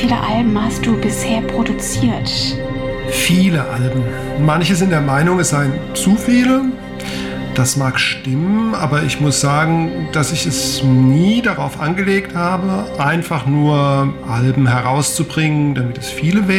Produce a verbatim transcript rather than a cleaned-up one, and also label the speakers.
Speaker 1: viele Alben hast du bisher produziert?
Speaker 2: Viele Alben. Manche sind der Meinung, es seien zu viele. Das mag stimmen, aber ich muss sagen, dass ich es nie darauf angelegt habe, einfach nur Alben herauszubringen, damit es viele werden.